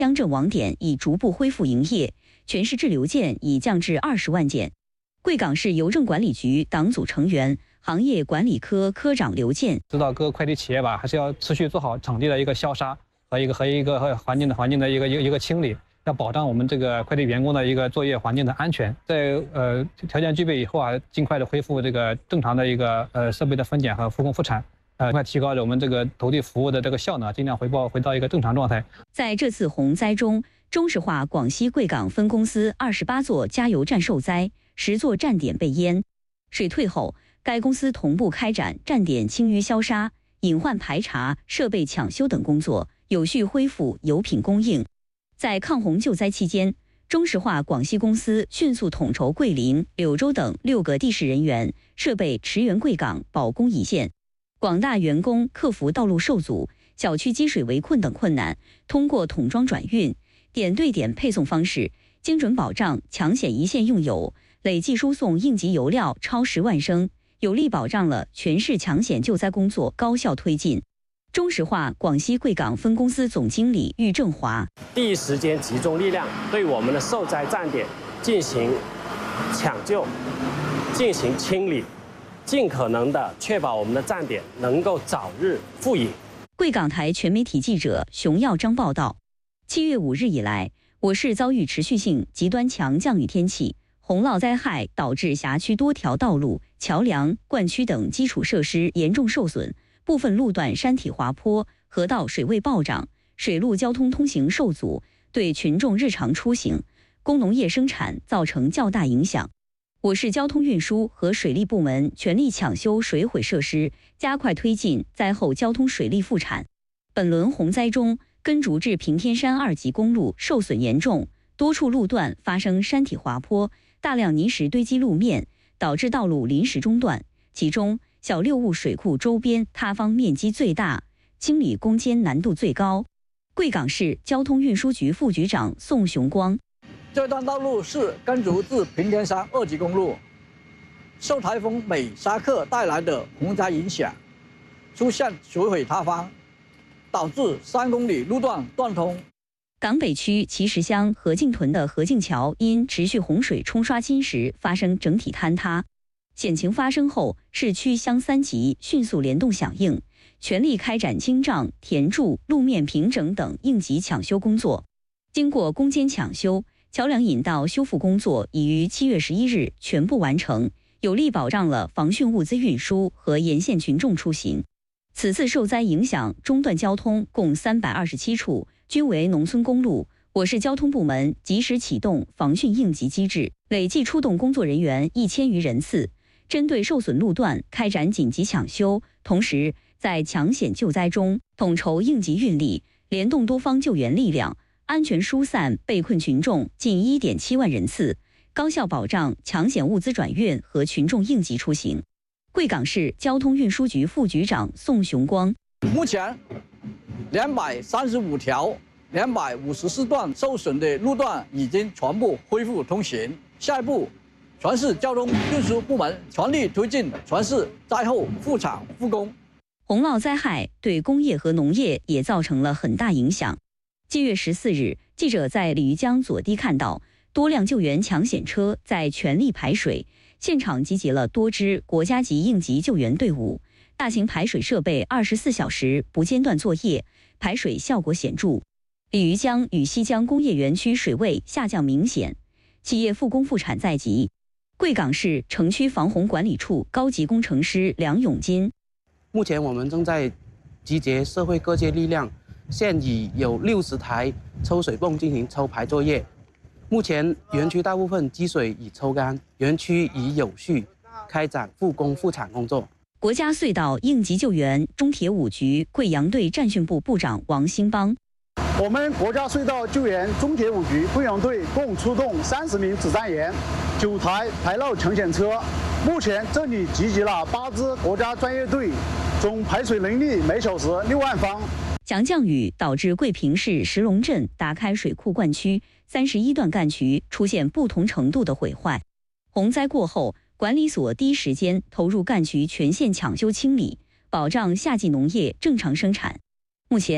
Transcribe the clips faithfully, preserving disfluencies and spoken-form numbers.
乡镇网点已逐步恢复营业，全市滞留件已降至二十万件。贵港市邮政管理局党组成员、行业管理科科长刘健指导各个快递企业吧，还是要持续做好场地的一个消杀和一个和一个环境的环境的一个一个一个清理，要保障我们这个快递员工的一个作业环境的安全。在呃条件具备以后啊，尽快的恢复这个正常的一个呃设备的分拣和复工复产。呃，快提高我们这个投递服务的这个效能，尽量回报回到一个正常状态。 在这次洪灾中，中石化广西贵港分公司二十八座加油站受灾，十座站点被淹。水退后，该公司同步开展站点清淤消杀、隐患排查、设备抢修等工作，有序恢复油品供应。在抗洪救灾期间，中石化广西公司迅速统筹桂林、柳州等六个地市人员，设备驰援贵港，保供一线。广大员工克服道路受阻、小区积水围困等困难，通过桶装转运、点对点配送方式，精准保障抢险一线用油，累计输送应急油料超十万升，有力保障了全市抢险救灾工作高效推进。中石化广西贵港分公司总经理郁正华： 第一时间集中力量，对我们的受灾站点进行抢救、进行清理。尽可能的确保我们的站点能够早日复营。 贵港台全媒体记者熊耀章报道：七月五日以来，我市遭遇持续性极端强降雨天气，洪涝灾害导致辖区多条道路、桥梁、灌区等基础设施严重受损，部分路段山体滑坡，河道水位暴涨，水陆交通通行受阻，对群众日常出行、工农业生产造成较大影响。我市交通运输和水利部门全力抢修水毁设施，加快推进灾后交通水利复产。本轮洪灾中，根竹至平天山二级公路受损严重，多处路段发生山体滑坡，大量泥石堆积路面，导致道路临时中断。其中，小六雾水库周边塌方面积最大，清理攻坚难度最高。贵港市交通运输局副局长宋雄光： 这段道路是根竹至平天山二级公路，受台风美沙克带来的洪灾影响，出现水毁塌方，导致三公里路段断通。 港北区奇石乡何敬屯的何敬桥因持续洪水冲刷侵蚀，发生整体坍塌。险情发生后，市区乡三级迅速联动响应，全力开展清障、填筑、路面平整等应急抢修工作。经过攻坚抢修，桥梁引道修复工作已于七月十一日全部完成，有力保障了防汛物资运输和沿线群众出行。此次受灾影响中断交通共三百二十七处，均为农村公路。我市交通部门及时启动防汛应急机制，累计出动工作人员一千余人次，针对受损路段开展紧急抢修，同时在抢险救灾中统筹应急运力，联动多方救援力量，安全疏散被困群众近 一点七万人次，高效保障抢险物资转运和群众应急出行。贵港市交通运输局副局长宋雄光： 目前，两百三十五条、两百五十四段受损的路段已经全部恢复通行。下一步，全市交通运输部门全力推进全市灾后复产复工。 洪涝灾害对工业和农业也造成了很大影响。七月十四日，记者在鲤鱼江左堤看到多辆救援抢险车在全力排水，现场集结了多支国家级应急救援队伍，大型排水设备二十四小时不间断作业，排水效果显著。鲤鱼江与西江工业园区水位下降明显，企业复工复产在即。贵港市城区防洪管理处高级工程师梁永金： 目前我们正在集结社会各界力量，现已有六十台抽水泵进行抽排作业。目前园区大部分积水已抽干，园区已有序开展复工复产工作。 国家隧道应急救援中铁五局贵阳队战训部部长王兴邦： 我们国家隧道救援中铁五局贵阳队共出动三十名指战员，九台排涝抢险车。目前这里集结了八支国家专业队，总排水能力每小时六万方。 强降雨导致桂平市石龙镇达开水库灌区三十一段干渠出现不同程度的毁坏。洪灾过后，管理所第一时间投入干渠全线抢修清理，保障夏季农业正常生产。目前，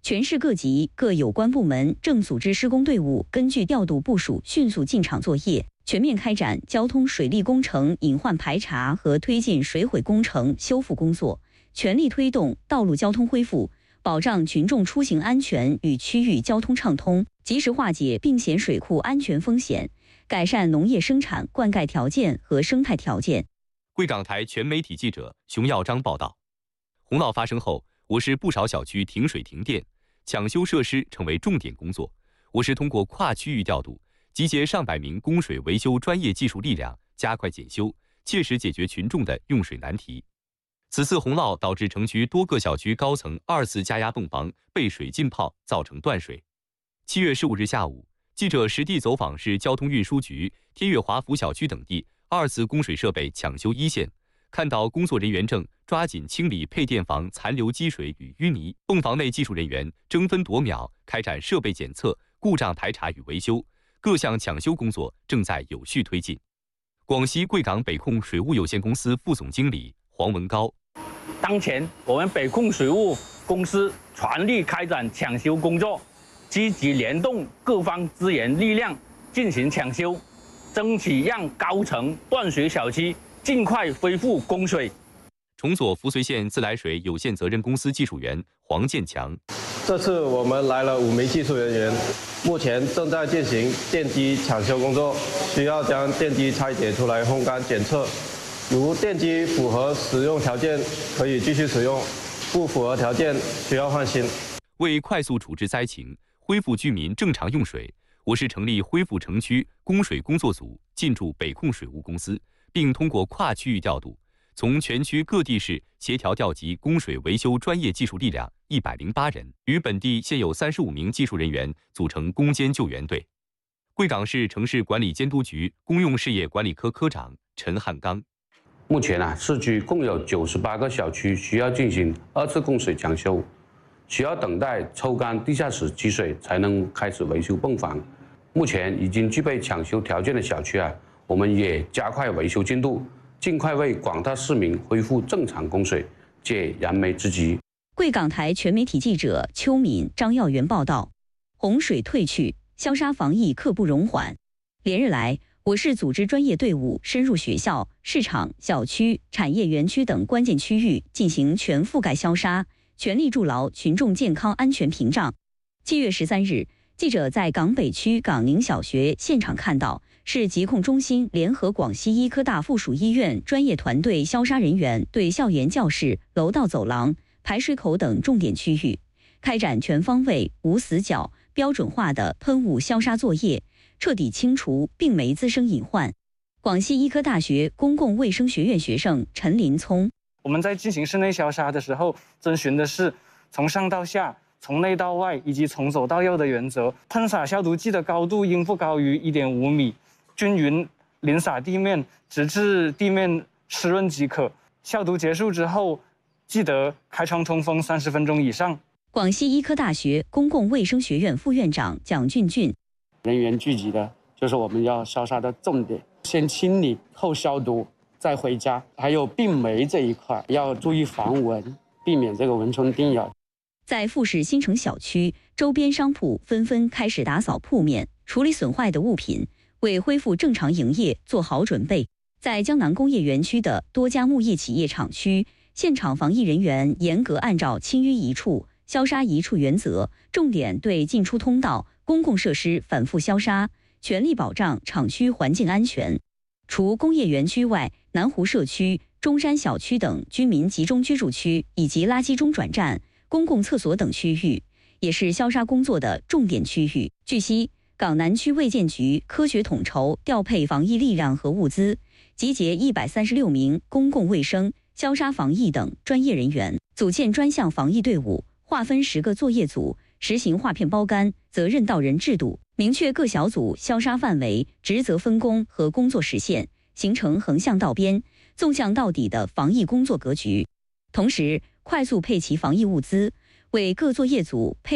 全市各级各有关部门正组织施工队伍，根据调度部署，迅速进场作业，全面开展交通水利工程隐患排查和推进水毁工程修复工作，全力推动道路交通恢复，保障群众出行安全与区域交通畅通，及时化解并险水库安全风险，改善农业生产灌溉条件和生态条件。 贵港台全媒体记者熊耀章报道。洪涝发生后，我市不少小区停水停电，抢修设施成为重点工作。我市通过跨区域调度，集结上百名供水维修专业技术力量，加快检修，切实解决群众的用水难题。此次洪涝导致城区多个小区高层二次加压泵房被水浸泡，造成断水。七月十五日下午，记者实地走访市交通运输局、天悦华福小区等地二次供水设备抢修一线，看到工作人员正抓紧清理配电房残留积水与淤泥，泵房内技术人员争分夺秒开展设备检测、故障排查与维修，各项抢修工作正在有序推进。广西贵港北控水务有限公司副总经理黄文高。 当前，我们北控水务公司全力开展抢修工作，积极联动各方资源力量进行抢修，争取让高层断水小区尽快恢复供水。 重左扶绥县自来水有限责任公司技术员黄建强。 这次我们来了五名技术人员，目前正在进行电机抢修工作，需要将电机拆解出来烘干检测。如电机符合使用条件，可以继续使用；不符合条件，需要换新。 为快速处置灾情，恢复居民正常用水，我市成立恢复城区供水工作组，进驻北控水务公司，并通过跨区域调度，从全区各地市协调调集供水维修专业技术力量一百零八人，与本地现有三十五名技术人员组成攻坚救援队。贵港市城市管理监督局公用事业管理科科长陈汉刚。 目前啊，市区共有九十八个小区需要进行二次供水抢修，需要等待抽干地下室积水才能开始维修泵房。目前已经具备抢修条件的小区啊，我们也加快维修进度，尽快为广大市民恢复正常供水，解燃眉之急。 贵港台全媒体记者邱敏、张耀元报道：洪水退去，消杀防疫刻不容缓。连日来，我市组织专业队伍深入学校、市场、小区、产业园区等关键区域进行全覆盖消杀，全力筑牢群众健康安全屏障。七月十三日，记者在港北区港宁小学现场看到，市疾控中心联合广西医科大附属医院专业团队消杀人员对校园教室、楼道走廊、排水口等重点区域开展全方位、无死角、标准化的喷雾消杀作业，彻底清除病媒滋生隐患。广西医科大学公共卫生学院学生陈林聪： 我们在进行室内消杀的时候，遵循的是从上到下、从内到外以及从左到右的原则。喷洒消毒剂的高度应不高于 一点五米，均匀淋洒地面，直至地面湿润即可。消毒结束之后，记得开窗通风三十分钟以上。 广西医科大学公共卫生学院副院长蒋俊俊： 人员聚集的就是我们要消杀的重点，先清理后消毒，再回家。还有病媒这一块要注意防蚊，避免这个蚊虫叮咬。 在富士新城小区，周边商铺纷纷开始打扫铺面，处理损坏的物品，为恢复正常营业做好准备。在江南工业园区的多家木业企业厂区，现场防疫人员严格按照清淤一处、消杀一处原则，重点对进出通道、公共设施反复消杀，全力保障厂区环境安全。除工业园区外，南湖社区、中山小区等居民集中居住区以及垃圾中转站、公共厕所等区域，也是消杀工作的重点区域。据悉，港南区卫健局科学统筹调配防疫力量和物资，集结一百三十六名公共卫生、消杀防疫等专业人员，组建专项防疫队伍，划分十个作业组，实行划片包干、责任到人制度，明确各小组消杀范围、职责分工和工作实现，形成横向到边、纵向到底的防疫工作格局。同时，快速配齐防疫物资，为各作业组配